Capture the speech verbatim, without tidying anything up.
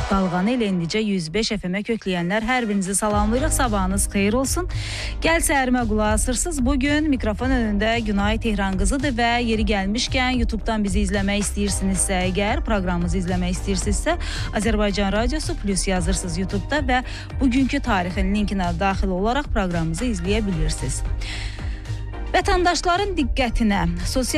Dalğanı ilə indicə yüz beş F M-ə kökləyənlər hər birinizi salamlayırıq. Sabahınız xeyir olsun. Gəl səhərimə qulaq asırsınız. Bugün mikrofon önündə Günay Tehran qızıdır və yeri gəlmişkən YouTube'dan bizi izləmək istəyirsinizsə, əgər proqramımızı izləmək istəyirsinizsə, Azərbaycan Radiosu Plus yazırsınız YouTube'da və bugünkü tarixin linkinə daxil olaraq proqramımızı izləyə bilirsiniz. Vətəndaşların diqqətinə, sosial